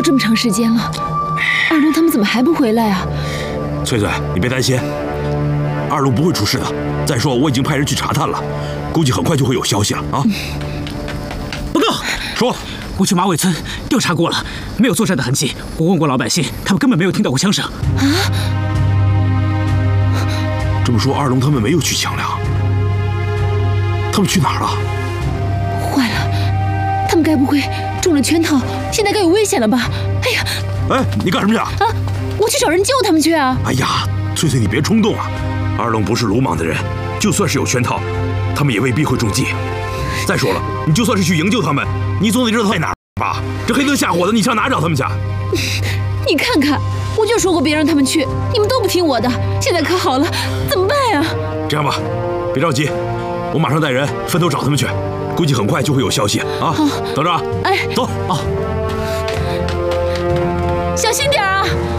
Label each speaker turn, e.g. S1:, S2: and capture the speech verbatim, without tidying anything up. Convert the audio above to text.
S1: 这么长时间了，二龙他们怎么还不回来啊？
S2: 翠翠，你别担心，二龙不会出事的。再说我已经派人去查探了，估计很快就会有消息了啊。嗯、
S3: 报告，
S2: 说，
S3: 我去马尾村调查过了，没有作战的痕迹。我问过老百姓，他们根本没有听到过枪声。啊？
S2: 这么说，二龙他们没有去抢粮，他们去哪儿了？
S1: 坏了，他们该不会中了圈套，现在该有危险了吧？哎呀！
S2: 哎，你干什么去啊？
S1: 啊，我去找人救他们去啊！
S2: 哎呀，翠翠，你别冲动啊！二龙不是鲁莽的人，就算是有圈套，他们也未必会中计。再说了，你就算是去营救他们，你总得知道他在哪儿吧？这黑灯瞎火的，你上哪找他们去？
S1: 你看看，我就说过别让他们去，你们都不听我的，现在可好了，怎么办呀？
S2: 这样吧，别着急，我马上带人分头找他们去，估计很快就会有消息啊！
S1: 好，
S2: 等着啊！
S1: 哎，
S2: 走啊！
S1: 小心点啊！